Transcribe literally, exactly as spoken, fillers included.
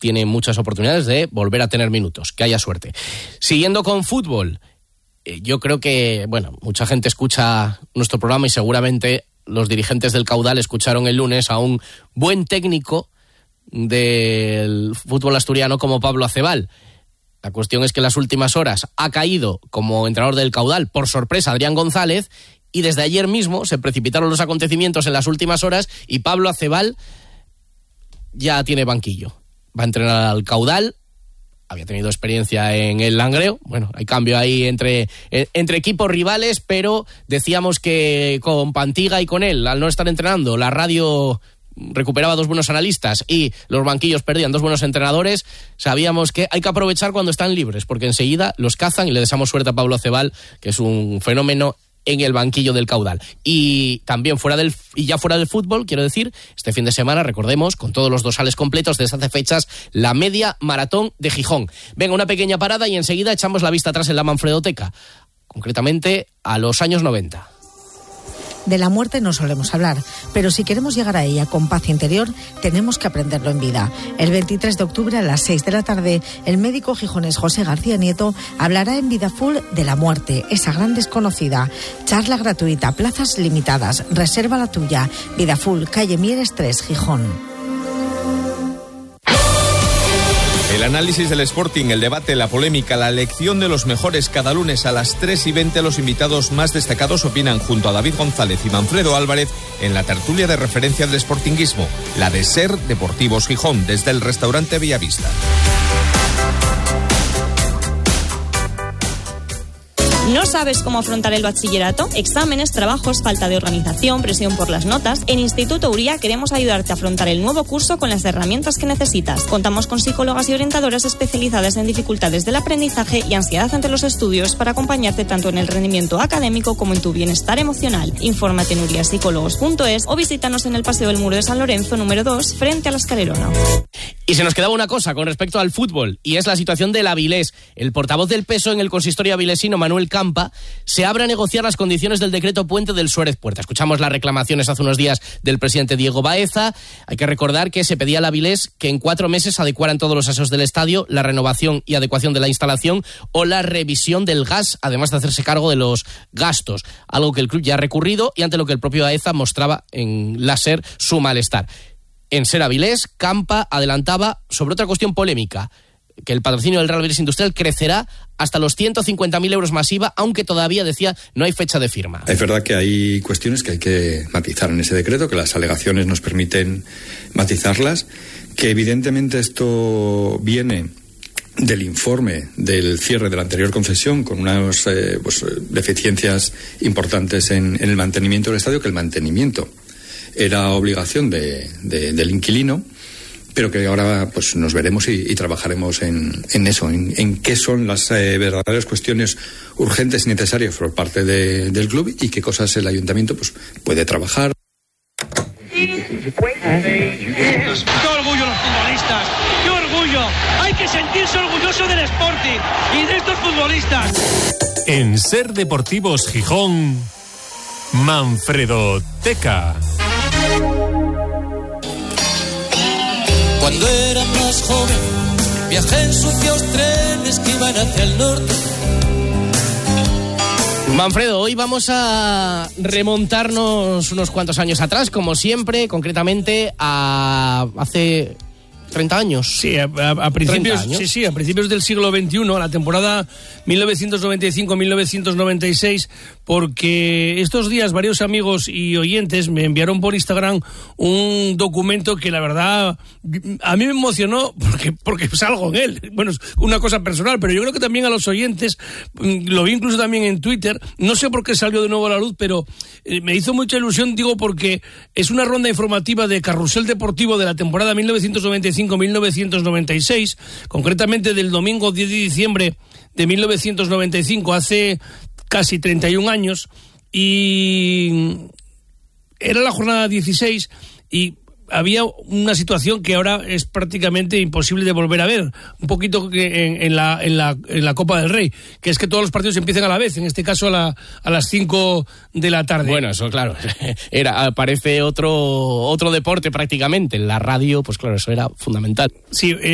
tiene muchas oportunidades de volver a tener minutos. Que haya suerte. Siguiendo con fútbol, eh, yo creo que, bueno, mucha gente escucha nuestro programa y seguramente los dirigentes del Caudal escucharon el lunes a un buen técnico del fútbol asturiano como Pablo Acebal. La cuestión es que en las últimas horas ha caído como entrenador del Caudal, por sorpresa, Adrián González, y desde ayer mismo se precipitaron los acontecimientos en las últimas horas y Pablo Acebal ya tiene banquillo. Va a entrenar al Caudal, había tenido experiencia en el Langreo, bueno, hay cambio ahí entre, entre equipos rivales, pero decíamos que con Pantiga y con él, al no estar entrenando, la radio recuperaba dos buenos analistas y los banquillos perdían dos buenos entrenadores, sabíamos que hay que aprovechar cuando están libres, porque enseguida los cazan y le deseamos suerte a Pablo Acebal, que es un fenómeno en el banquillo del Caudal. Y también fuera del y ya fuera del fútbol, quiero decir, este fin de semana, recordemos, con todos los dorsales completos desde hace fechas, la media maratón de Gijón. Venga, una pequeña parada y enseguida echamos la vista atrás en la Manfredoteca, concretamente a los años noventa. De la muerte no solemos hablar, pero si queremos llegar a ella con paz interior, tenemos que aprenderlo en vida. El veintitrés de octubre a las seis de la tarde, el médico gijonés José García Nieto hablará en Vida Full de la muerte, esa gran desconocida. Charla gratuita, plazas limitadas, reserva la tuya. Vida Full, calle Mieres tres, Gijón. El análisis del Sporting, el debate, la polémica, la elección de los mejores cada lunes a las tres y veinte. Los invitados más destacados opinan junto a David González y Manfredo Álvarez en la tertulia de referencia del sportinguismo, la de Ser Deportivos Gijón, desde el restaurante Bellavista. ¿No sabes cómo afrontar el bachillerato? Exámenes, trabajos, falta de organización, presión por las notas. En Instituto Uría queremos ayudarte a afrontar el nuevo curso con las herramientas que necesitas. Contamos con psicólogas y orientadoras especializadas en dificultades del aprendizaje y ansiedad ante los estudios para acompañarte tanto en el rendimiento académico como en tu bienestar emocional. Infórmate en uriapsicólogos punto es o visítanos en el Paseo del Muro de San Lorenzo número dos, frente a la Escalerona. Y se nos quedaba una cosa con respecto al fútbol, y es la situación del Avilés. El portavoz del P S O E en el consistorio avilesino, Manuel Campa, se abre a negociar las condiciones del decreto puente del Suárez Puerta. Escuchamos las reclamaciones hace unos días del presidente Diego Baeza. Hay que recordar que se pedía al Avilés que en cuatro meses adecuaran todos los aseos del estadio, la renovación y adecuación de la instalación o la revisión del gas, además de hacerse cargo de los gastos. Algo que el club ya ha recurrido y ante lo que el propio Baeza mostraba en la SER su malestar. En Ser Avilés, Campa adelantaba sobre otra cuestión polémica, que el patrocinio del Real Avilés Industrial crecerá hasta los ciento cincuenta mil euros más I V A, aunque todavía, decía, no hay fecha de firma. Es verdad que hay cuestiones que hay que matizar en ese decreto, que las alegaciones nos permiten matizarlas, que evidentemente esto viene del informe del cierre de la anterior concesión con unas eh, pues, deficiencias importantes en, en el mantenimiento del estadio, que el mantenimiento era obligación de, de, del inquilino, pero que ahora pues nos veremos y, y trabajaremos en, en eso, en, en qué son las eh, verdaderas cuestiones urgentes y necesarias por parte de, del club y qué cosas el ayuntamiento pues puede trabajar. ¡Qué orgullo los futbolistas! ¡Qué orgullo! Hay que sentirse orgulloso del Sporting y de estos futbolistas. En Ser Deportivos Gijón, Manfredoteca. Cuando era más joven, viajé en sucios trenes que iban hacia el norte. Manfredo, hoy vamos a remontarnos unos cuantos años atrás, como siempre, concretamente a hace treinta años. Sí, a, a, a principios, sí, sí, a principios del siglo veintiuno, la temporada mil novecientos noventa y cinco mil novecientos noventa y seis, porque estos días varios amigos y oyentes me enviaron por Instagram un documento que la verdad a mí me emocionó porque, porque salgo en él. Bueno, es una cosa personal, pero yo creo que también a los oyentes, lo vi incluso también en Twitter, no sé por qué salió de nuevo a la luz, pero me hizo mucha ilusión, digo, porque es una ronda informativa de Carrusel Deportivo de la temporada mil novecientos noventa y cinco mil novecientos noventa y seis, concretamente del domingo diez de diciembre de mil novecientos noventa y cinco, hace casi treinta y un años, y era la jornada dieciséis y había una situación que ahora es prácticamente imposible de volver a ver, un poquito en, en, la, en, la, en la Copa del Rey, que es que todos los partidos empiezan a la vez, en este caso a, la, a las cinco de la tarde. Bueno, eso claro, era, parece otro, otro deporte prácticamente, en la radio, pues claro, eso era fundamental. Sí,